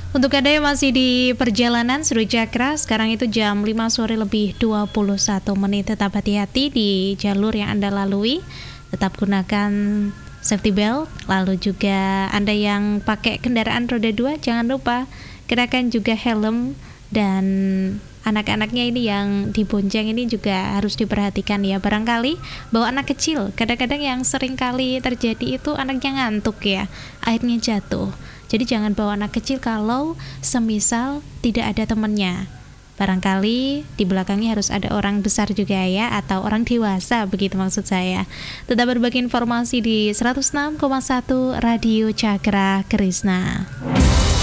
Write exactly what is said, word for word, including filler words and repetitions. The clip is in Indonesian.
Untuk Anda yang masih di perjalanan Seru Cakra, sekarang itu jam lima sore lebih dua puluh satu menit. Tetap hati-hati di jalur yang Anda lalui. Tetap gunakan safety belt. Lalu juga Anda yang pakai kendaraan roda dua, jangan lupa kenakan juga helm. Dan anak-anaknya ini yang dibonceng ini juga harus diperhatikan ya. Barangkali bawa anak kecil, kadang-kadang yang sering kali terjadi itu anaknya ngantuk ya, akhirnya jatuh. Jadi jangan bawa anak kecil kalau semisal tidak ada temannya. Barangkali di belakangnya harus ada orang besar juga ya, atau orang dewasa, begitu maksud saya. Tetap berbagi informasi di seratus enam koma satu Radio Cakra Krisna.